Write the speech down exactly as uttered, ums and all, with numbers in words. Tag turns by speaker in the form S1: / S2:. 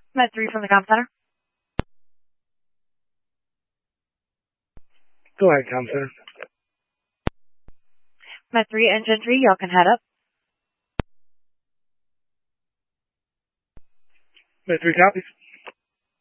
S1: Med three from the comp center.
S2: Go ahead, comp center.
S1: Med three, engine three, y'all can head up.
S2: Med three copies.